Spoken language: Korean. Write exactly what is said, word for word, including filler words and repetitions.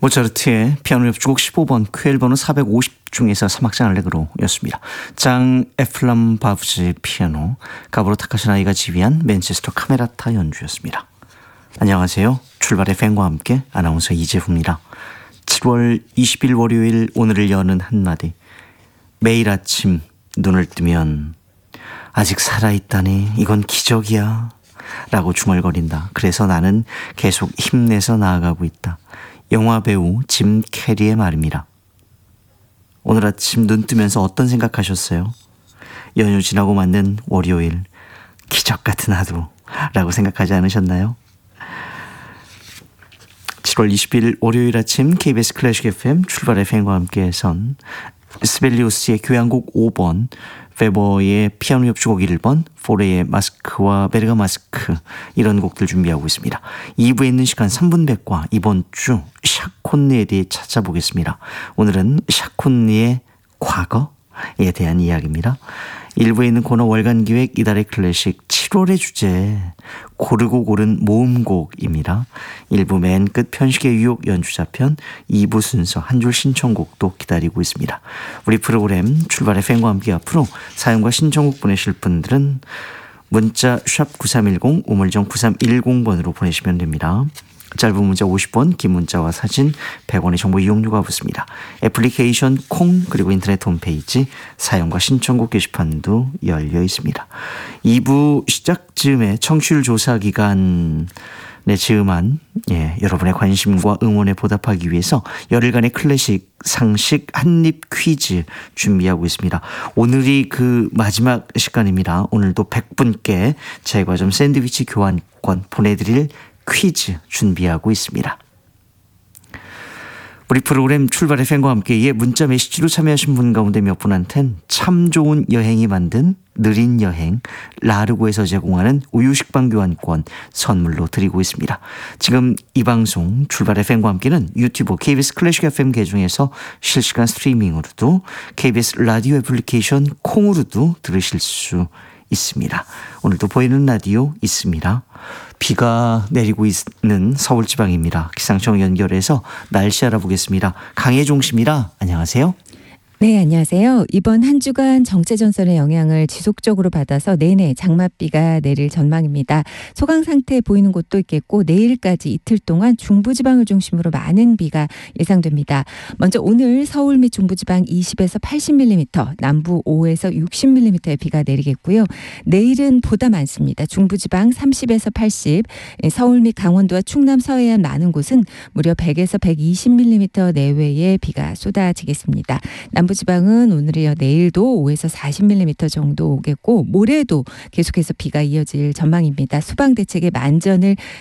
모차르트의 피아노 협주곡 십오 번 퀘일 번호 사백오십 중에서 사막장 알레그로였습니다. 장 에플람 바브즈 피아노, 가브로 타카시나이가 지휘한 맨체스터 카메라타 연주였습니다. 안녕하세요. 출발의 팬과 함께 아나운서 이재후입니다. 칠월 이십일 월요일, 오늘을 여는 한마디. 매일 아침 눈을 뜨면 아직 살아있다니 이건 기적이야 라고 중얼거린다. 그래서 나는 계속 힘내서 나아가고 있다. 영화배우 짐 캐리의 말입니다. 오늘 아침 눈 뜨면서 어떤 생각하셨어요? 연휴 지나고 맞는 월요일, 기적 같은 하루 라고 생각하지 않으셨나요? 칠월 이십일 월요일 아침 케이비에스 클래식 에프엠 출발의 팬과 함께선 스벨리우스의 교향곡 오 번, 페버의 피아노 협주곡 일 번, 포레의 마스크와 베르가 마스크, 이런 곡들 준비하고 있습니다. 이 부에 있는 시간 삼 분 백과 이번 주 샤콘니에 대해 찾아보겠습니다. 오늘은 샤콘니의 과거에 대한 이야기입니다. 일 부에 있는 코너 월간기획 이달의 클래식 칠월의 주제, 고르고 고른 모음곡입니다. 일 부 맨 끝 편식의 유혹 연주자편, 이 부 순서 한 줄 신청곡도 기다리고 있습니다. 우리 프로그램 출발의 팬과 함께 앞으로 사연과 신청곡 보내실 분들은 문자 샵 구삼일공, 우물정 구삼일공 번으로 보내시면 됩니다. 짧은 문자 오십 원, 긴 문자와 사진 백 원의 정보 이용료가 붙습니다. 애플리케이션 콩, 그리고 인터넷 홈페이지 사연과 신청곡 게시판도 열려 있습니다. 이 부 시작 즈음에 청취율 조사 기간에 즈음한 예, 여러분의 관심과 응원에 보답하기 위해서 열흘간의 클래식 상식 한입 퀴즈 준비하고 있습니다. 오늘이 그 마지막 시간입니다. 오늘도 백 분께 제과점 샌드위치 교환권 보내드릴 퀴즈 준비하고 있습니다. 우리 프로그램 출발의 팬과 함께 예, 문자 메시지로 참여하신 분 가운데 몇 분한텐 참 좋은 여행이 만든 느린 여행 라르고에서 제공하는 우유식빵 교환권 선물로 드리고 있습니다. 지금 이 방송 출발의 팬과 함께는 유튜브 케이비에스 클래식 에프엠 계정에서 실시간 스트리밍으로도, 케이비에스 라디오 애플리케이션 콩으로도 들으실 수 있습니다. 오늘도 보이는 라디오 있습니다. 비가 내리고 있는 서울지방입니다. 기상청 연결해서 날씨 알아보겠습니다. 강혜종 씨입니다. 안녕하세요. 네, 안녕하세요. 이번 한 주간 정체전선의 영향을 지속적으로 받아서 내내 장맛비가 내릴 전망입니다. 소강 상태 보이는 곳도 있겠고, 내일까지 이틀 동안 중부지방을 중심으로 많은 비가 예상됩니다. 먼저 오늘 서울 및 중부지방 이십에서 팔십 밀리미터, 남부 오에서 육십 밀리미터의 비가 내리겠고요. 내일은 보다 많습니다. 중부지방 삼십에서 팔십, 서울 및 강원도와 충남 서해안 많은 곳은 무려 백에서 백이십 밀리미터 내외의 비가 쏟아지겠습니다. 남부 지방은 오늘이어 내일도 오에서 사십 밀리미터 정도 오겠고, 모레도 계속해서 비가 이어질 전망입니다. 수방 대책에 만전을